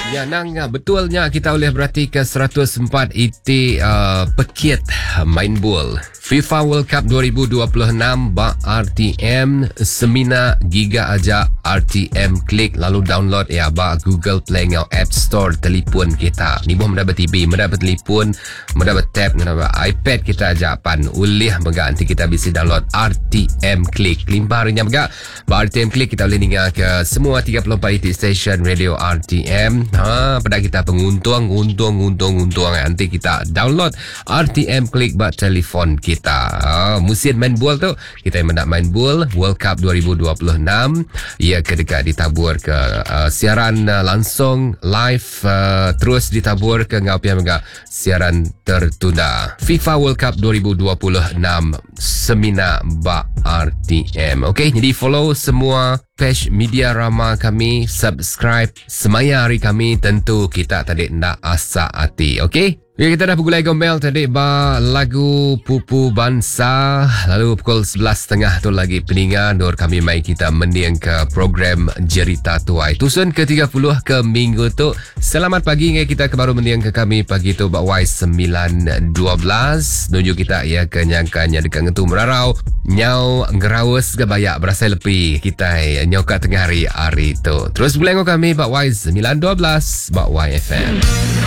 Ya, nang betulnya kita boleh berhati ke 104 iti pekit main bola. FIFA World Cup 2026 ba RTM semina giga aja RTM klik lalu download ya ba Google Play ngau App Store telefon kita. Ni buah mendapat TV, mendapat telefon, mendapat tab, mendapat iPad kita aja pan ulih mega nanti kita bisa download RTM klik. Limpah harinya mega ba RTM klik kita boleh dengar ke semua 34 iti station radio RTM. Pada kita penguntung nanti kita download RTM klik ba telefon kita. Musim main bola tu kita nak main bola World Cup 2026 ia kedekat ditabur ke siaran langsung live terus ditabur ke ngau mega siaran tertunda FIFA World Cup 2026 semina ba RTM. Okey, jadi follow semua page media Rama kami, subscribe semaya hari kami, tentu kita tadi nak asa hati. Okey, kita dah pukul gombel tadi ba lagu Pupu Bangsa. Lalu pukul 11.30 tu lagi peningan dor kami mai kita mending ke program Jerita Tuai Tusun ke-30 ke minggu tu. Selamat pagi ngai kita ke baru mending ke kami pagi tu ba Y 9.12 nuju kita ya ke nyangkanya dekat ngetu merarau nyau ngerawes ke bayak berasa lepi kita nyau kat tengah hari tu. Terus boleh kami ba Y 9.12 ba YFM.